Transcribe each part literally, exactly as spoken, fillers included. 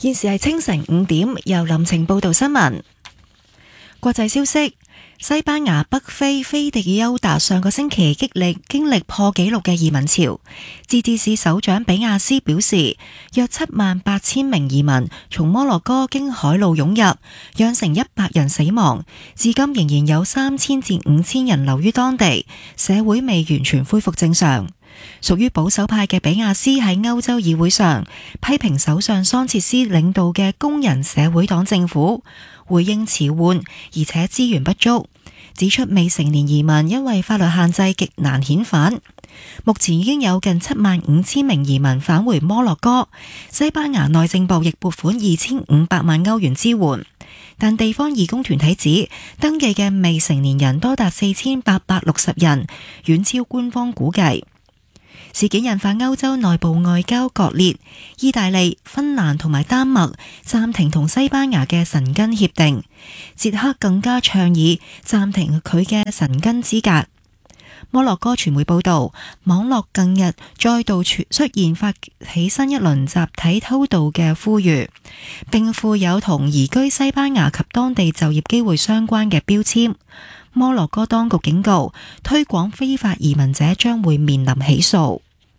現時係清晨五點，由林晴報道新聞。國際消息：西班牙北非菲迪歐達上個星期激歷經歷破紀錄嘅移民潮。自治市首長比亞斯表示，約七萬八千名移民從摩洛哥經海路湧入，釀成一百人死亡。至今仍然有三千至五千人留於當地，社會未完全恢復正常。屬於保守派嘅比亞斯喺歐洲議會上批評首相桑切斯領導嘅工人社會黨政府回應遲緩，而且資源不足，指出未成年移民因為法律限制極難遣返。目前已經有近七萬五千名移民返回摩洛哥，西班牙內政部亦撥款二千五百萬歐元支援，但地方義工團體指登記嘅未成年人多達四千八百六十人，遠超官方估計。事件引發歐洲內部外交割裂，意大利、芬蘭同埋丹麥暫停同西班牙嘅申根協定，捷克更加倡議暫停佢嘅申根資格。摩洛哥傳媒報道，網絡近日再度出現發起新一輪集體偷渡嘅呼籲，並附有同移居西班牙及當地就業機會相關嘅標籤。摩洛哥當局警告，推廣非法移民者將會面臨起訴。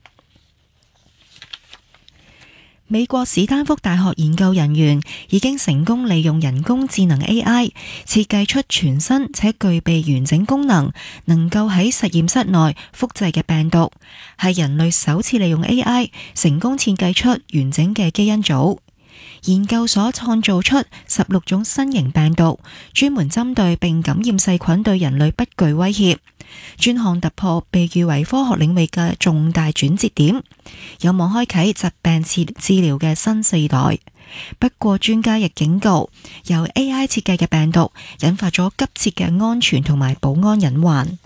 美國史丹福大學研究人員已經成功利用人工智能 A I 設計出全新且具備完整功能，能夠喺實驗室內複製嘅病毒，係人類首次利用 A I 成功設計出完整嘅基因組。研究所創造出十六種新型病毒，專門針對並感染細菌對人類不具威脅。專項突破被譽為科學領域嘅重大轉折點，有望開啟疾病治治療嘅新世代。不過專家亦警告，由 A I 設計嘅病毒引發咗急切嘅安全同埋保安隱患。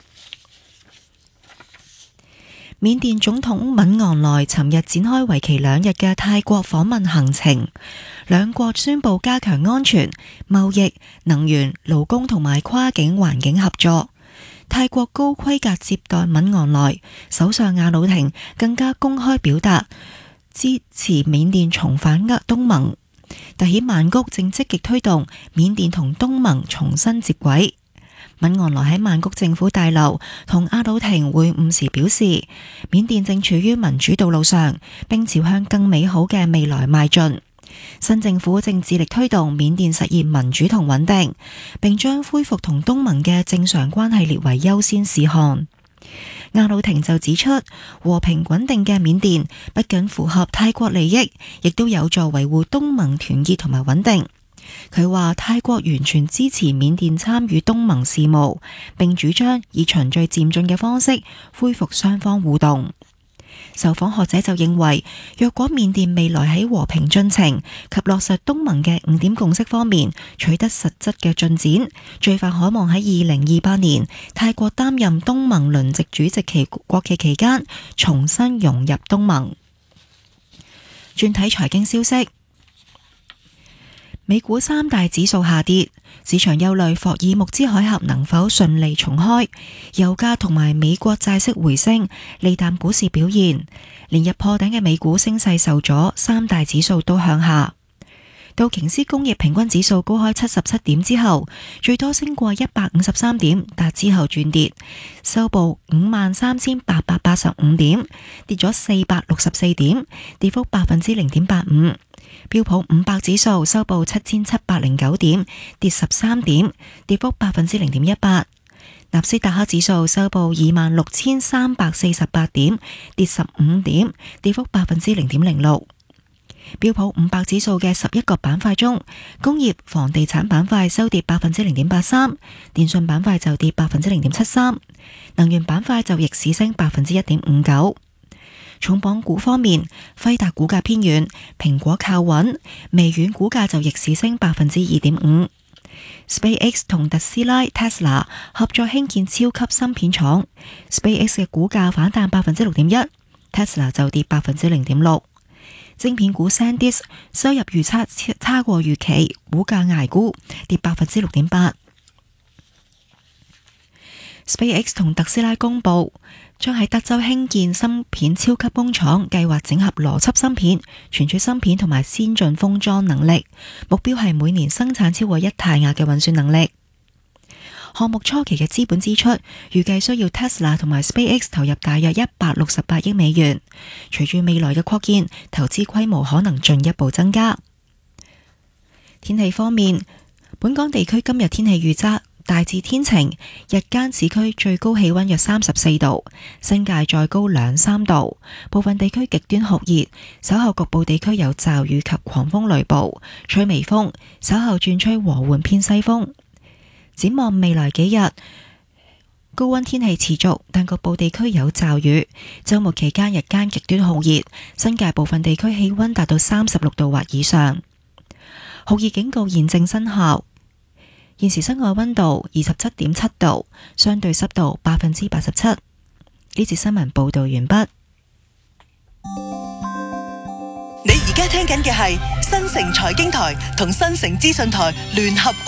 緬甸總統敏昂萊尋日展開為期兩日嘅泰國訪問行程，兩國宣布加強安全、貿易、能源、勞工同埋跨境環境合作。泰國高規格接待敏昂萊，首相阿努廷更加公開表達支持緬甸重返東盟，凸顯曼谷正積極推動緬甸同東盟重新接軌。敏昂萊喺曼谷政府大樓同阿努廷會晤時表示，緬甸正處於民主道路上，並朝向更美好嘅未來邁進。新政府正致力推動緬甸實現民主同穩定，並將恢復同東盟嘅正常關係列為優先事項。阿努廷就指出，和平穩定嘅緬甸不僅符合泰國利益，亦都有助維護東盟團結同埋穩定。佢話泰國完全支持緬甸參與東盟事務，並主張以循序漸進嘅方式恢復雙方互動。受訪學者就認為，若果緬甸未來喺和平進程及落實東盟嘅五點共識方面取得實質嘅進展，最快可望喺二零二八年泰國擔任東盟輪值主席期國期期間重新融入東盟。轉睇財經消息，美股三大指數下跌，市場憂慮霍爾木茲海峽能否順利重開，油價同埋美國債息回升，利淡股市表現。連日破頂嘅美股升勢受阻，三大指數都向下。道瓊斯工業平均指數高開七十七點之後，最多升過一百五十三點，但之後轉跌，收報五萬三千八百八十五點，跌咗四百六十四點，跌幅百分之零點八五。標普五百指數收報七千七百零九點，跌十三點，跌幅百分之零點一八。納斯達克指數收報二萬六千三百四十八點，跌十五點，跌幅百分之零點零六。標普五百指數嘅十一個板塊中，工業、房地產板塊收跌百分之零點八三，電信板塊就跌百分之零點七三，能源板塊就逆市升百分之一點五九。重磅股方面，輝達股價偏軟，蘋果靠穩，微軟股價就逆市升百分之二點五。SpaceX 同特斯拉 Tesla 合作興建超級芯片廠 ，SpaceX 嘅股價反彈百分之六點一 ，Tesla 就跌百分之零點六。晶片股 SanDisk 收入預測差過預期，股價捱沽，跌百分之六點八。 SpaceX 同特斯拉公佈將喺德州興建芯片超級工廠，計劃整合邏輯芯片、存儲芯片同埋先進封裝能力，目標係每年生產超過一太瓦嘅運算能力。項目初期嘅資本支出預計需要 Tesla 同埋 SpaceX 投入大約一百六十八億美元。隨住未來嘅擴建，投資規模可能進一步增加。天氣方面，本港地區今日天氣預測大致天晴，日間市區最高氣溫約三十四度，新界再高兩三度，部分地區極端酷熱，稍後局部地區有驟雨及狂風雷暴，吹微風，稍後轉吹和緩偏西風。展望未來幾日，高溫天氣持續，但局部地區有驟雨。週末期間日間極端酷熱，新界部分地區氣溫達到三十六度或以上。酷熱警告現正生效。現時室外溫度二十七點七度，相對濕度百分之八十七。呢節新聞報道完畢。 你而家聽緊嘅係新城財經台同新城資訊台聯合